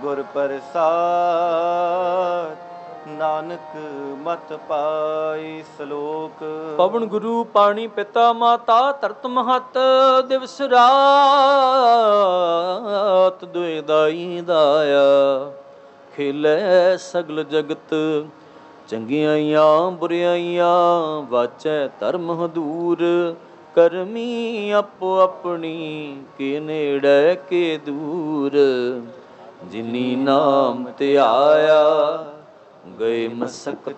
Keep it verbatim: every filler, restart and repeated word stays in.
ਗੁਰ ਪ੍ਰਸਾਦ ਨਾਨਕ ਮਤ ਪਾਈ। ਸ਼ਲੋਕ। ਪਵਨ ਗੁਰੂ ਪਾਣੀ ਪਿਤਾ ਮਾਤਾ ਧਰਤ ਮਹਤ ਦਿਵਸ ਰਾਤ ਦੁਇ ਦਾਈ ਦਾਇਆ ਖੇਲੇ ਸਗਲ ਜਗਤ ਚੰਗਿਆਈਆਂ ਬੁਰਿਆਈਆਂ ਵਾਚੈ ਧਰਮ ਹਦੂਰ ਕਰਮੀ ਆਪੋ ਆਪਣੀ ਕੇ ਨੇੜੇ ਕੇ ਦੂਰ ਜਿਨੀ ਨਾਮ ਧਿਆਇਆ ਗਏ ਮਸਕ